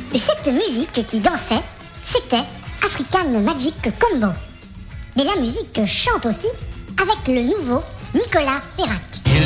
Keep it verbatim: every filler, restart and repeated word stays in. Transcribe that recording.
Et cette musique qui dansait, c'était African Magic Combo. Mais la musique chante aussi avec le nouveau Nicolas Perrac.